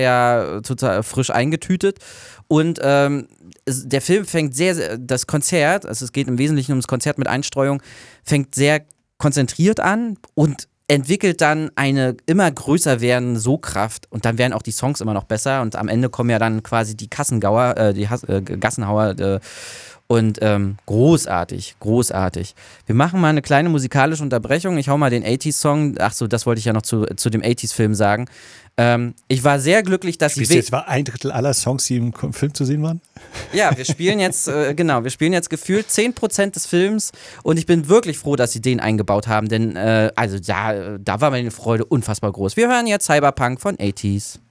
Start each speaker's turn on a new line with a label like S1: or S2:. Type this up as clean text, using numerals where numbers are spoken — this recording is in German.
S1: ja total frisch eingetütet. Und der Film fängt das Konzert, also es geht im Wesentlichen ums Konzert mit Einstreuung, fängt sehr konzentriert an und entwickelt dann eine immer größer werdende Sogkraft und dann werden auch die Songs immer noch besser und am Ende kommen ja dann quasi die Gassenhauer und großartig. Wir machen mal eine kleine musikalische Unterbrechung. Ich hau mal den 80s-Song. Achso, das wollte ich ja noch zu dem 80s-Film sagen. Ich war sehr glücklich, dass
S2: Spielst du jetzt mal 1/3 aller Songs, die im Film zu sehen waren?
S1: Ja, wir spielen jetzt, gefühlt 10% des Films und ich bin wirklich froh, dass sie den eingebaut haben, denn da war meine Freude unfassbar groß. Wir hören jetzt Cyberpunk von 80s.